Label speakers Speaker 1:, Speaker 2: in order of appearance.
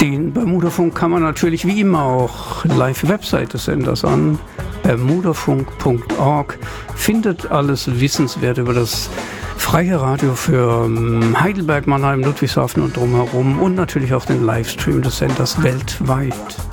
Speaker 1: Den Bermudafunk kann man natürlich wie immer auch Live-Website des Senders an. bermudafunk.org findet alles Wissenswert über das freie Radio für Heidelberg, Mannheim, Ludwigshafen und drumherum und natürlich auch den Livestream des Senders weltweit.